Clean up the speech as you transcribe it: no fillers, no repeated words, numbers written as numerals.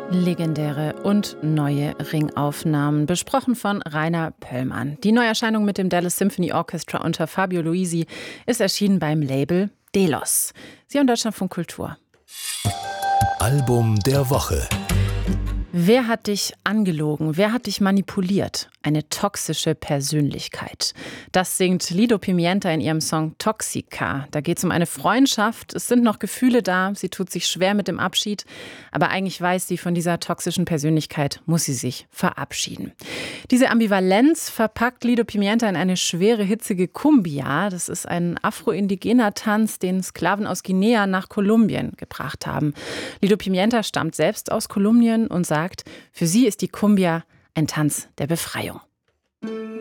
Legendäre und neue Ringaufnahmen, besprochen von Rainer Pöllmann. Die Neuerscheinung mit dem Dallas Symphony Orchestra unter Fabio Luisi ist erschienen beim Label Delos. Sie haben Deutschlandfunk Kultur. Album der Woche. Wer hat dich angelogen? Wer hat dich manipuliert? Eine toxische Persönlichkeit. Das singt Lido Pimienta in ihrem Song Toxica. Da geht es um eine Freundschaft. Es sind noch Gefühle da. Sie tut sich schwer mit dem Abschied. Aber eigentlich weiß sie, von dieser toxischen Persönlichkeit muss sie sich verabschieden. Diese Ambivalenz verpackt Lido Pimienta in eine schwere, hitzige Cumbia. Das ist ein afro-indigener Tanz, den Sklaven aus Guinea nach Kolumbien gebracht haben. Lido Pimienta stammt selbst aus Kolumbien und sagt, für sie ist die Cumbia ein Tanz der Befreiung.